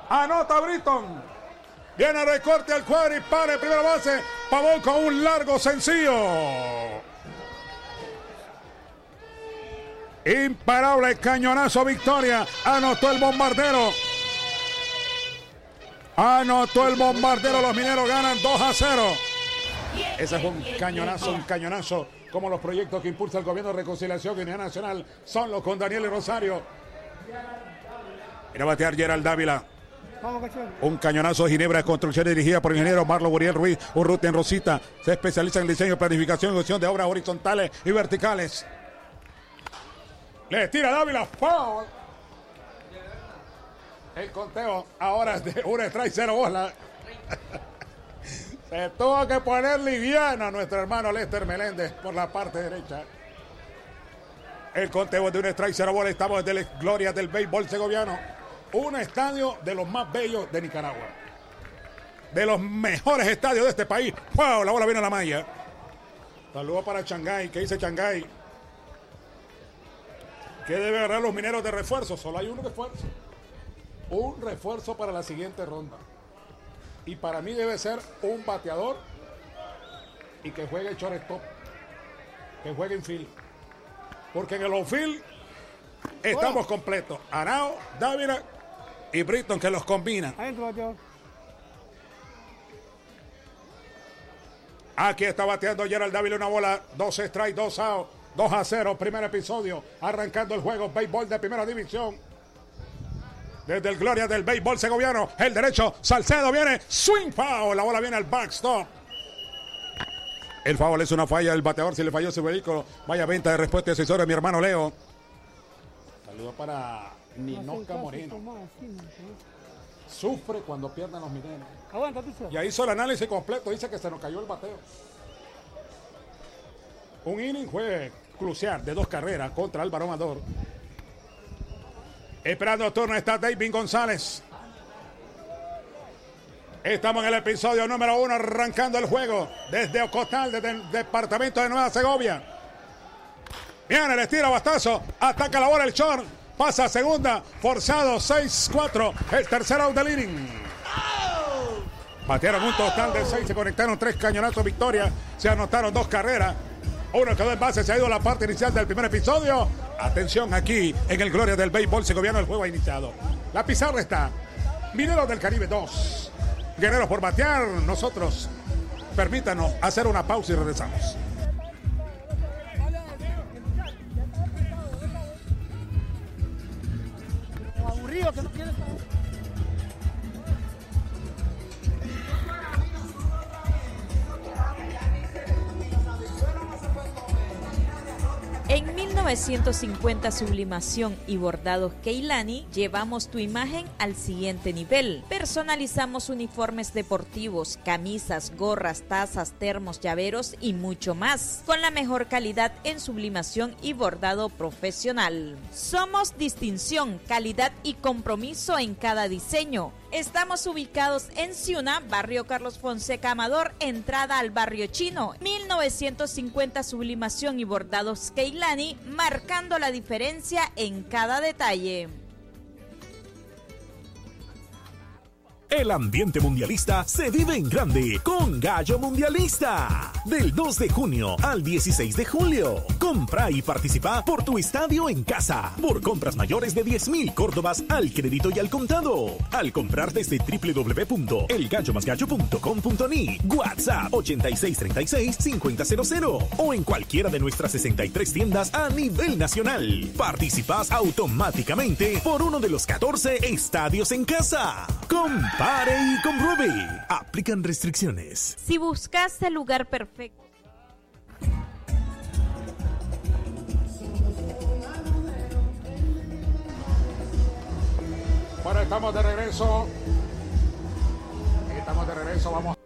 Anota Britton. Viene recorte al cuadro y para en primera base. Pavón con un largo sencillo. Imparable cañonazo, victoria. Anotó el Bombardero. Los mineros ganan 2-0. Ese fue un cañonazo, como los proyectos que impulsa el gobierno de reconciliación y unidad nacional son los con Daniel y Rosario. Mira batear Gerald Dávila. Un cañonazo de Ginebra de construcción dirigida por el ingeniero Marlon Uriel Ruiz, Urrutia en Rosita. Se especializa en diseño, planificación y gestión de obras horizontales y verticales. Le tira Dávila, foul. El conteo ahora es de 1 strike 0 bola. Se tuvo que poner liviana nuestro hermano Lester Meléndez por la parte derecha. El conteo es de 1 strike 0 bola. Estamos desde la gloria del béisbol segoviano. Un estadio de los más bellos de Nicaragua. De los mejores estadios de este país. ¡Wow! La bola viene a la malla. Saludos para Changay. ¿Qué dice Changay? ¿Qué debe agarrar los mineros de refuerzo? Solo hay un refuerzo. Un refuerzo para la siguiente ronda. Y para mí debe ser un bateador y que juegue shortstop. Que juegue en field. Porque en el outfield estamos completos. Arao, Dávila y Britton que los combinan. Aquí está bateando Gerald Dávila una bola. 2 strikes, 2 outs. 2-0, primer episodio. Arrancando el juego, béisbol de primera división. Desde el gloria del béisbol segoviano. El derecho, Salcedo viene. Swing foul. La bola viene al backstop. El foul es una falla del bateador. Si le falló su vehículo, vaya venta de respuesta y asesor de mi hermano Leo. Saludos para Ninoca Moreno. Sufre cuando pierdan los mineros. Ya hizo el análisis completo. Dice que se nos cayó el bateo. Un inning fue crucial de 2 carreras contra Álvaro Amador. Esperando turno está David González. Estamos en el episodio número 1, arrancando el juego desde Ocotal, desde el departamento de Nueva Segovia. Viene, le tira bastazo, ataca la bola el short, pasa a segunda, forzado 6-4, el tercer out del inning. Batearon un total de 6, se conectaron 3 cañonazos, victoria, se anotaron 2 carreras. Uno quedó en base, se ha ido a la parte inicial del primer episodio. Atención aquí en el Gloria del Béisbol segoviano, el juego ha iniciado. La pizarra está Mineros del Caribe 2, Guerreros por batear. Nosotros, permítanos hacer una pausa y regresamos. Aburrido que no quieres. En 1950 Sublimación y Bordados Keilani llevamos tu imagen al siguiente nivel. Personalizamos uniformes deportivos, camisas, gorras, tazas, termos, llaveros y mucho más, con la mejor calidad en sublimación y bordado profesional. Somos distinción, calidad y compromiso en cada diseño. Estamos ubicados en Ciuna, barrio Carlos Fonseca Amador, entrada al barrio Chino. 1950 Sublimación y Bordados Keilani, marcando la diferencia en cada detalle. El ambiente mundialista se vive en grande con Gallo Mundialista. Del 2 de junio al 16 de julio. Compra y participa por tu estadio en casa. Por compras mayores de 10,000 córdobas al crédito y al contado. Al comprar desde www.elgallomasgallo.com.ni. WhatsApp 8636-5000 o en cualquiera de nuestras 63 tiendas a nivel nacional. Participas automáticamente por uno de los 14 estadios en casa. Compare y compruebe. Aplican restricciones. Si buscas el lugar perfecto. Bueno, estamos de regreso. Vamos